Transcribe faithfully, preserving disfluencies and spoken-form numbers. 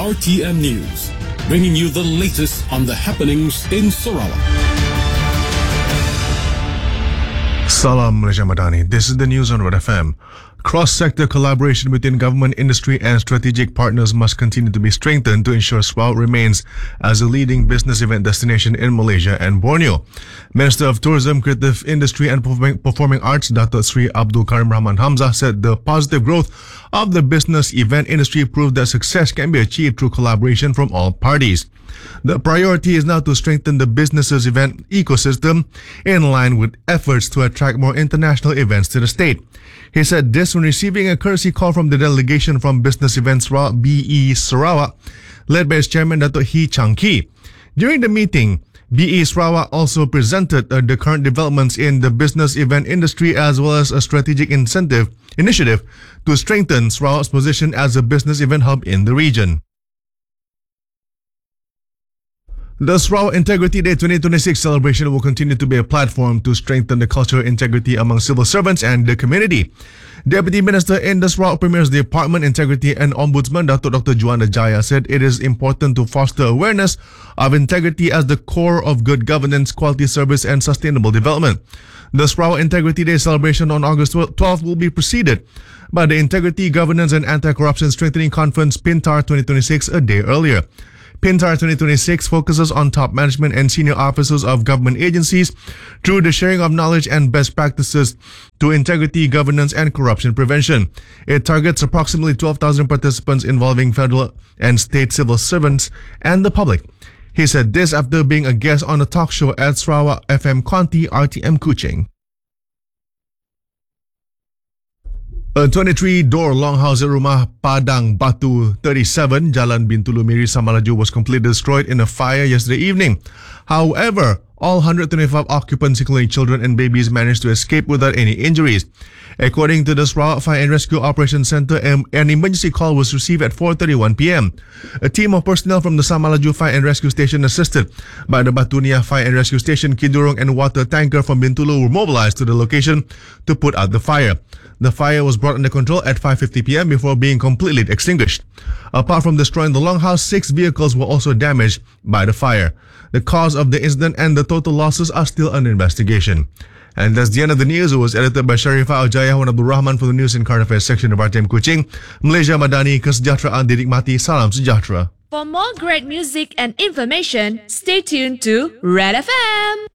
R T M News, bringing you the latest on the happenings in Sarawak. Salam Malaysia Madani. This is the news on Red F M. Cross-sector collaboration between government, industry and strategic partners must continue to be strengthened to ensure Sarawak remains as a leading business event destination in Malaysia and Borneo. Minister of Tourism, Creative Industry and Performing, Performing Arts, Dato' Sri Abdul Karim Rahman Hamzah, said the positive growth of the business event industry proved that success can be achieved through collaboration from all parties. The priority is now to strengthen the business's event ecosystem in line with efforts to attract more international events to the state. He said this when receiving a courtesy call from the delegation from Business Events Sarawak, B E Sarawak, led by its chairman Dato' Hee Chang Kee. During the meeting, B E Sarawak also presented uh, the current developments in the business event industry as well as a strategic incentive initiative to strengthen Sarawak's position as a business event hub in the region. The Sarawak Integrity Day twenty twenty-six celebration will continue to be a platform to strengthen the cultural integrity among civil servants and the community. Deputy Minister in the Sarawak Premier's Department Integrity and Ombudsman Dato' Doctor Juana Jaya said it is important to foster awareness of integrity as the core of good governance, quality service and sustainable development. The Sarawak Integrity Day celebration on August twelfth will be preceded by the Integrity, Governance and Anti-Corruption Strengthening Conference P I N T A R twenty twenty-six a day earlier. P I N T A R twenty twenty-six focuses on top management and senior officers of government agencies through the sharing of knowledge and best practices to integrity, governance and corruption prevention. It targets approximately twelve thousand participants involving federal and state civil servants and the public. He said this after being a guest on a talk show at Sarawak F M Conti R T M Kuching. A twenty-three door longhouse at Rumah Padang Batu thirty-seven, Jalan Bintulu Miri, Samalaju was completely destroyed in a fire yesterday evening. However, all one hundred twenty-five occupants, including children and babies, managed to escape without any injuries. According to the Sarawak Fire and Rescue Operations Centre, an emergency call was received at four thirty-one p m. A team of personnel from the Samalaju Fire and Rescue Station, assisted by the Batunia Fire and Rescue Station, Kidurong and water tanker from Bintulu, were mobilized to the location to put out the fire. The fire was brought under control at five fifty p m before being completely extinguished. Apart from destroying the longhouse, six vehicles were also damaged by the fire. The cause of the incident and the total losses are still under investigation. And that's the end of the news. It was edited by Sharifah Al-Jaya and Abdul Rahman for the News and Current Affairs section of R T M Kuching. Malaysia Madani, kesejahteraan dinikmati. Salam sejahtera. For more great music and information, stay tuned to Red F M.